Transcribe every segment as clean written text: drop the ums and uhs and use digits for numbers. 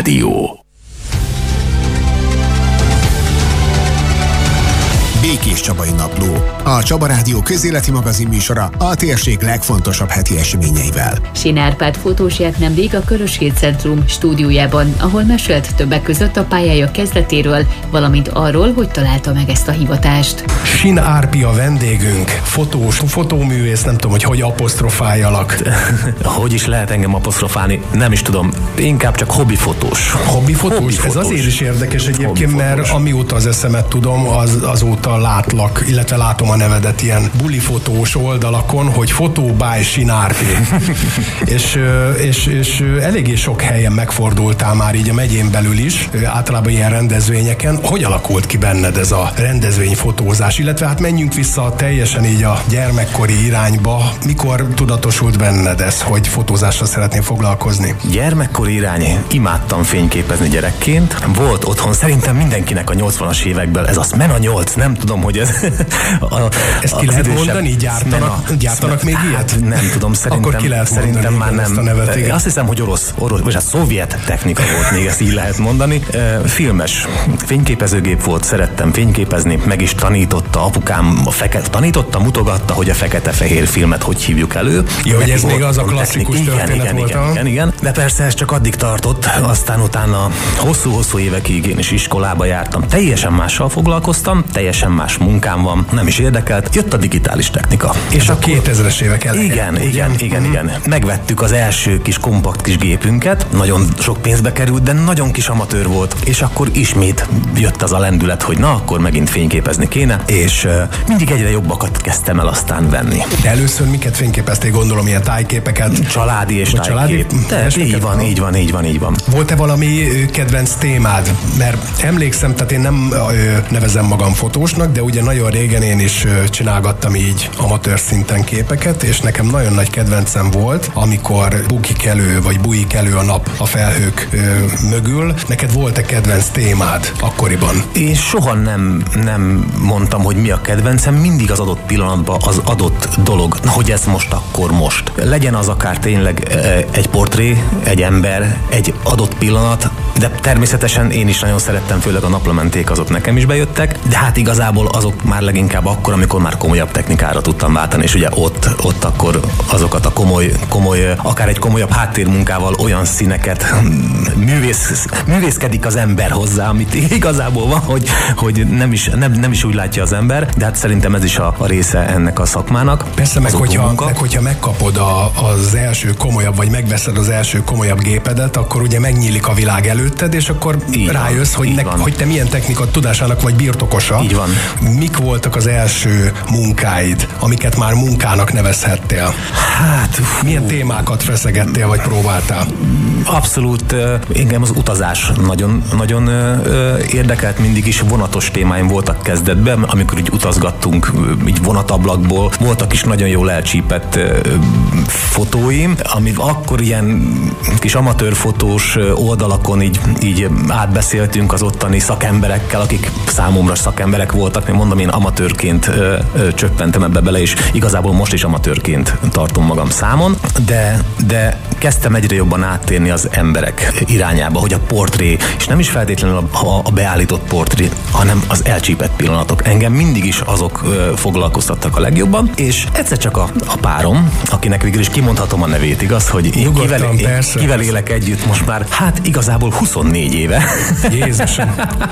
Rádió. Békés Csabai Napló, a Csaba Rádió közéleti magazin műsora a térség legfontosabb heti eseményeivel. Sin Árpád fotós járt nemrég a Köröshét Centrum stúdiójában, ahol mesélt többek között a pályája kezdetéről, valamint arról, hogy találta meg ezt a hivatást. Sin Árpi a vendégünk, fotós, fotóművész, nem tudom, hogy apostrofáljalak. Hogy is lehet engem apostrofálni? Nem is tudom, inkább csak hobbifotós. Hobbifotós? Ez azért is érdekes egyébként, mert amióta az eszemet tudom, azóta látlak, illetve látom a nevedet ilyen bulifotós oldalakon, hogy fotó by Sin Árpi. és eléggé sok helyen megfordultál már így a megyén belül is, általában ilyen rendezvényeken. Hogy alakult ki benned ez a rendezvényfotózás? Illetve hát menjünk vissza teljesen így a gyermekkori irányba. Mikor tudatosult benned ez, hogy fotózással szeretnél foglalkozni? Gyermekkori irány. Imádtam fényképezni gyerekként. Volt otthon szerintem mindenkinek a 80-as évekből ez a Smena 8, nem tudom, hogy ez... Ezt ki lehet mondani? Gyártanak még ilyet? Nem tudom, szerintem már nem. Azt hiszem, hogy orosz, vagy hát szovjet technika volt, még ezt így lehet mondani. Filmes fényképezőgép volt, szerettem fényképezni, meg is tanította apukám, mutogatta, hogy a fekete-fehér filmet hogy hívjuk elő. Jó, hogy ez még az a klasszikus történet volt. Igen. De persze ez csak addig tartott, aztán utána hosszú-hosszú évekig én is iskolába jártam, teljesen mással foglalkoztam, teljesen más munkám van, nem is érdekelt, jött a digitális technika. És a 2000-es évek elején. Igen. Megvettük az első kis kompakt kis gépünket, nagyon sok pénzbe került, de nagyon kis amatőr volt, és akkor ismét jött az a lendület, hogy na, akkor megint fényképezni kéne, és mindig egyre jobbakat kezdtem el aztán venni. De először miket fényképeztél, gondolom, ilyen tájképeket? Családi és tájkép. Így van. Volt-e valami kedvenc témád? Mert emlékszem, tehát én nem nevezem magam fotósnak, de ugye nagyon régen én is csinálgattam így amatőr szinten képeket, és nekem nagyon nagy kedvencem volt, amikor bujik elő a nap a felhők mögül. Neked volt-e kedvenc témád akkoriban? Én soha nem mondtam, hogy mi a kedvencem, mindig az adott pillanatban az adott dolog, hogy ez akkor most. Legyen az akár tényleg egy portré, egy ember, egy adott pillanat, de természetesen én is nagyon szerettem, főleg a naplementék, azok nekem is bejöttek, de hát igazából azok már leginkább akkor, amikor már komolyabb technikára tudtam váltani, és ugye ott akkor azokat a komoly, akár egy komolyabb háttérmunkával olyan színeket művészkedik az ember hozzá, amit igazából van, hogy nem is úgy látja az ember, de hát szerintem ez is a része ennek a szakmának. Persze, meg hogyha megkapod az első komolyabb, vagy megveszed az első komolyabb gépedet, akkor ugye megnyílik a világ előtted, és akkor rájössz, hogy te milyen technika tudásának vagy birtokosa. Így van. Mik voltak az első munkáid, amiket már munkának nevezhettél? Hát, milyen témákat feszegettél, vagy próbáltál? Abszolút, engem az utazás nagyon érdekelt, mindig is vonatos témáim voltak kezdetben, amikor így utazgattunk így vonatablakból, voltak is nagyon jól elcsípett fotóim, ami akkor ilyen kis amatőrfotós oldalakon így átbeszéltünk az ottani szakemberekkel, akik számomra szakemberek voltak, mondom, én amatőrként csöppentem ebbe bele, és igazából most is amatőrként tartom magam számon, de kezdtem egyre jobban áttérni az emberek irányába, hogy a portré, és nem is feltétlenül a beállított portré, hanem az elcsípett pillanatok. Engem mindig is azok foglalkoztattak a legjobban, és egyszer csak a párom, akinek végül is kimondhatom a nevét, igaz, hogy kivel élek együtt most már, hát igazából 24 éve. Jézusom!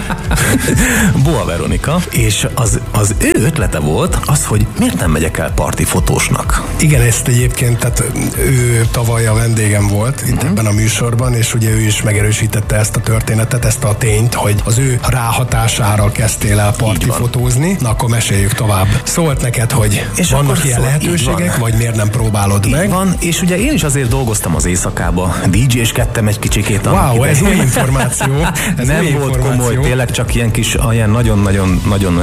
Boa Veronika, és az ő ötlete volt az, hogy miért nem megyek el parti fotósnak. Igen, ezt egyébként, tehát ő tavaly a vendégem volt itt ebben a műsorban, és ugye ő is megerősítette ezt a történetet, ezt a tényt, hogy az ő ráhatására kezdtél el parti fotózni. Na, akkor meséljük tovább. Szólt neked, hogy és vannak ilyen lehetőségek, vagy miért nem próbálod meg? Van, és ugye én is azért dolgoztam az éjszakába, DJ-skedtem egy kicsikét. Wow, ez új információ. Nem volt komoly, tényleg csak ilyen kis, olyan nagyon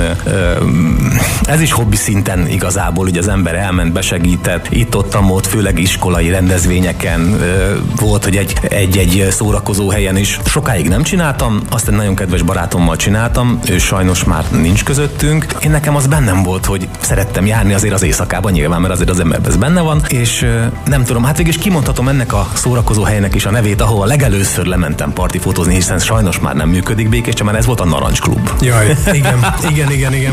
ez is hobbi szinten igazából, ugye az ember elment, besegített, itt-ott, főleg iskolai rendezvényeken volt, hogy egy szórakozó helyen is. Sokáig nem csináltam, azt egy nagyon kedves barátommal csináltam, ő sajnos már nincs közöttünk. Én nekem az bennem volt, hogy szerettem járni azért az éjszakában nyilván, mert azért az emberben ez benne van, és nem tudom, hát végig is kimondhatom ennek a szórakozó helynek is a nevét, ahol legelőször lementem partifotózni, hiszen sajnos már nem működik Békéscsen, mert ez volt a Narancs Klub. Jaj, igen.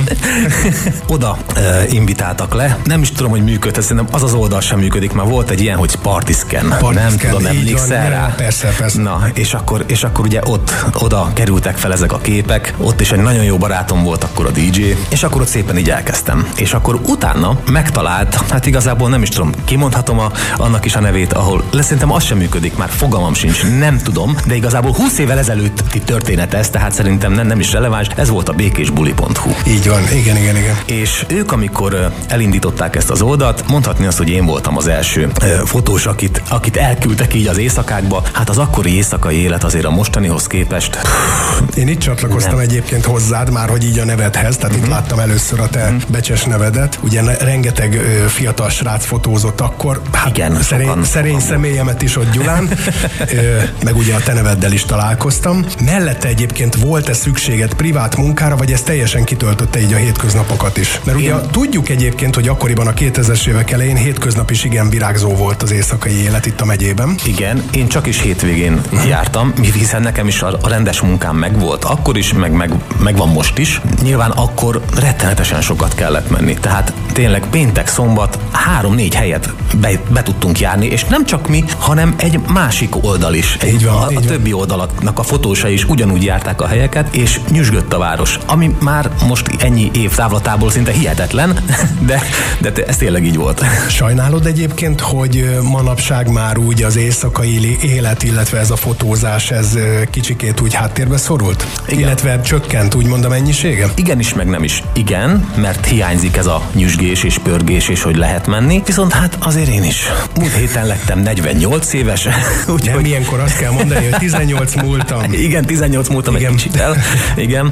Oda invitáltak le, nem is tudom, hogy működhet, szerintem az oldal sem működik, már volt egy ilyen, hogy Partiscan, nem tudom, emlékszel rá? Persze. Na, és akkor ugye oda kerültek fel ezek a képek, ott is egy nagyon jó barátom volt akkor a DJ, és akkor ott szépen így elkezdtem. És akkor utána megtalált, hát igazából nem is tudom, kimondhatom annak is a nevét, ahol szerintem az sem működik, már fogalmam sincs, nem tudom, de igazából 20 évvel ezelőtti történet ez, tehát szerintem nem is releváns, ez volt a békésbuli.hu. Így van, igen. És ők, amikor elindították ezt az oldalt, mondhatni azt, hogy én voltam az első fotós, akit elküldtek így az éjszakákba. Hát az akkori éjszakai élet azért a mostanihoz képest. Én itt csatlakoztam egyébként hozzád, már hogy így a nevedhez, tehát itt láttam először a te becses nevedet. Ugye rengeteg fiatal srác fotózott akkor. Hát igen, szerény személyemet is ott Gyulán, meg ugye a te neveddel is találkoztam. Mellette egyébként volt-e szükséged privát munkára, vagy ez teljesen kitöltötte így a hétköznapokat is? Mert ugye tudjuk egyébként, hogy akkoriban a 2000-es évek elején hétköznap is igen virágzó volt az éjszakai élet itt a megyében. Igen, én csak is hétvégén jártam, hiszen nekem is a rendes munkám megvolt akkor is, meg van most is. Nyilván akkor rettenetesen sokat kellett menni. Tehát tényleg péntek, szombat 3-4 helyet be tudtunk járni, és nem csak mi, hanem egy másik oldal is. A többi oldalaknak a fotósai is ugyanúgy járták a helyeket, és nyüzsgött a város. Ami már most ennyi év távlatából szinte hihetetlen, de ez tényleg így volt. Sajnálod egyébként, hogy manapság már úgy az éjszakai élet, illetve ez a fotózás, ez kicsikét úgy háttérbe szorult? Igen. Illetve csökkent úgymond a mennyisége? Igen is, meg nem is. Igen, mert hiányzik ez a nyüzsgés és pörgés, és hogy lehet menni. Viszont hát azért én is. Múlt héten lettem 48 éves. Nem ilyenkor azt kell mondani, hogy 18 múltam. Igen, 18 múltam egy kicsit el. Igen,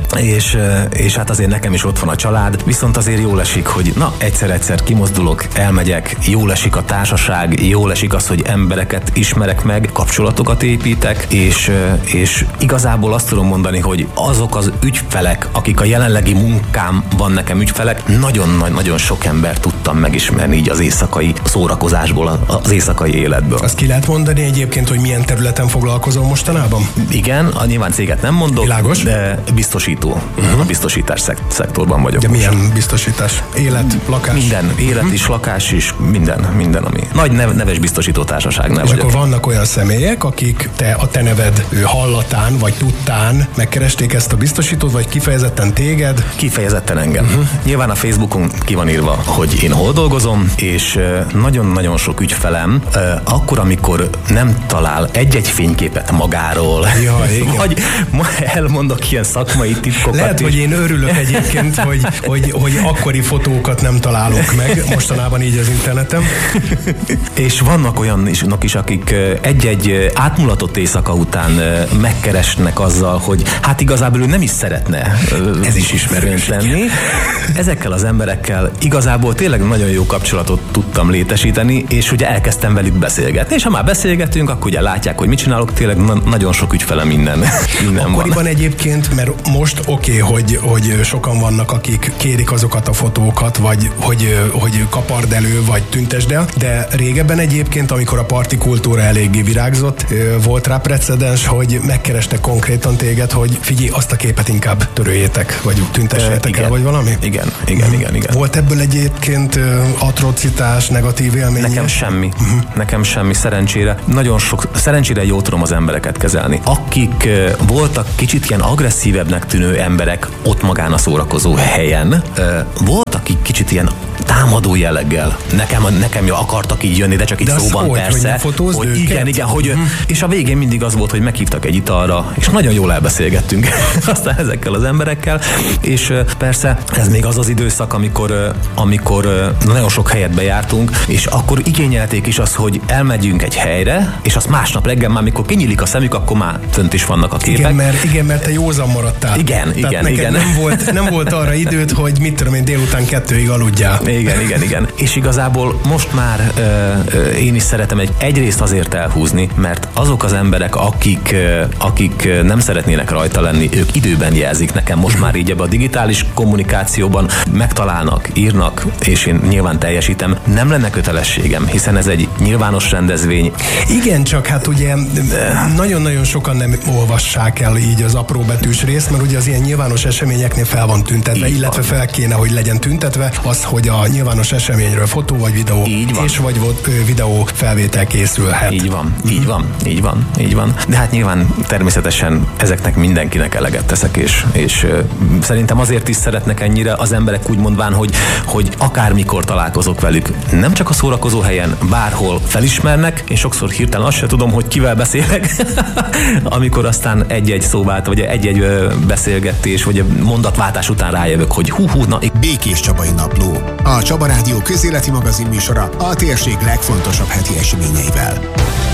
és hát azért nekem is ott van a család, viszont azért jól esik, hogy na, egyszer kimozdulok, elmegyek, jól esik a társaság, jól esik az, hogy embereket ismerek meg, kapcsolatokat építek, és igazából azt tudom mondani, hogy azok az ügyfelek, akik a jelenlegi munkámban nekem ügyfelek, nagyon sok embert tudtam megismerni így az éjszakai szórakozásból, az éjszakai életből. Azt ki lehet mondani egyébként, hogy milyen területen foglalkozol mostanában? Igen, nyilván céget nem mondok, világos? De biztosító. A biztosítás szektorban vagyok. De milyen biztosítás? Élet, lakás? Minden, élet is, lakás is, minden, ami. Nagy neves biztosító társaságnál és vagyok. akkor vannak olyan személyek, akik a te neved hallatán, vagy tudtán megkeresték ezt a biztosítót, vagy kifejezetten téged? Kifejezetten engem. Nyilván a Facebookon ki van írva, hogy én hol dolgozom, és nagyon-nagyon sok ügyfelem akkor, amikor nem talál egy-egy fényképet magáról, vagy elmondok ilyen szakmai titkokat. Lehet, hogy én örülök egyébként, hogy akkori fotókat nem találok meg, mostanában így az interneten. És vannak olyanok is, akik egy-egy átmulatott éjszaka után megkeresnek azzal, hogy hát igazából ő nem is szeretne ez is ismerős lenni. Ezekkel az emberekkel igazából tényleg nagyon jó kapcsolatot tudtam létesíteni, és ugye elkezdtem velük beszélgetni. És ha már beszélgetünk, akkor ugye látják, hogy mit csinálok, tényleg nagyon sok ügyfelem minden akkoriban van. Egyébként, mert most oké, hogy sokan vannak, akik kérik azokat a fotókat, vagy hogy kapard elő, vagy tüntesd el, de régebben egyébként, amikor a parti kultúra eléggé virágzott, volt rá precedens, hogy megkerestek konkrétan téged, hogy figyelj, azt a képet inkább töröljétek, vagy tüntessétek el, vagy valami? Igen. Volt ebből egyébként atrocitás, negatív élmény? Nekem semmi, szerencsére. Szerencsére jól tudom az embereket kezelni. Akik voltak kicsit ilyen agresszívebbnek tűnő emberek ott magán a szórakozó helyen, voltak akik kicsit ilyen támadó jelleggel. Nekem akartak így jönni, de csak így szóban persze. Hogy igen, hogy és a végén mindig az volt, hogy meghívtak egy italra, és nagyon jól elbeszélgettünk aztán ezekkel az emberekkel, és persze ez még az időszak, amikor nagyon sok helyet bejártunk, és akkor igényelték is azt, hogy elmegyünk egy helyre, és azt másnap reggel már, amikor kinyílik a szemük, akkor már fönt is vannak a képek. Igen, mert te józan maradtál. Igen. Nem volt arra időd, hogy mit tudom én, délután 2-ig aludjál. Igen. És igazából most már én is szeretem egyrészt azért elhúzni, mert azok az emberek, akik nem szeretnének rajta lenni, ők időben jelzik nekem most már így ebbe a digitális kommunikációban, megtalálnak, írnak, és én nyilván teljesítem. Nem lenne kötelességem, hiszen ez egy nyilvános rendezvény. Igen, csak hát ugye nagyon-nagyon sokan nem olvassák el így az apróbetűs részt, mert ugye az ilyen nyilvános eseményeknél fel van tüntetve, illetve fel kéne, hogy legyen tüntetve az, hogy a nyilvános eseményről fotó vagy videó, és vagy videó felvétel készülhet. Így van. De hát nyilván természetesen ezeknek mindenkinek eleget teszek, és szerintem azért is szeretnek ennyire az emberek úgy mondván, hogy akármikor találkozok velük. Nem csak a szórakozó helyen, bárhol felismernek, és sokszor hirtelen azt se tudom, hogy kivel beszélek, amikor aztán egy-egy szóvált, vagy egy-egy beszélgetés, vagy mondatváltás után rájövök, hogy na. Békés Csabai Napló. A Csaba Rádió közéleti magazin műsora a térség legfontosabb heti eseményeivel.